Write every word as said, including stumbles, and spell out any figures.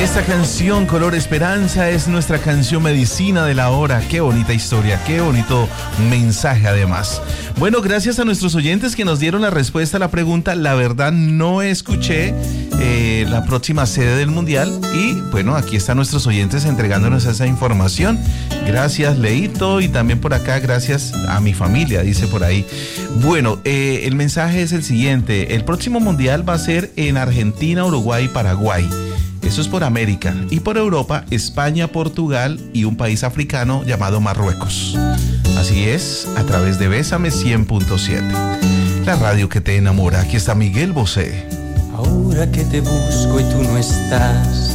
esta canción Color Esperanza es nuestra canción medicina de la hora. Qué bonita historia, qué bonito mensaje además. Bueno, gracias a nuestros oyentes que nos dieron la respuesta a la pregunta. La verdad no escuché eh, la próxima sede del Mundial y bueno, aquí están nuestros oyentes entregándonos esa información. Gracias, Leito, y también por acá gracias a mi familia, dice por ahí. Bueno, eh, el mensaje es el siguiente. El próximo Mundial va a ser en Argentina, Uruguay y Paraguay. Eso es por América. Y por Europa, España, Portugal y un país africano llamado Marruecos. Así es, a través de Bésame cien punto siete. La radio que te enamora. Aquí está Miguel Bosé. Ahora que te busco y tú no estás,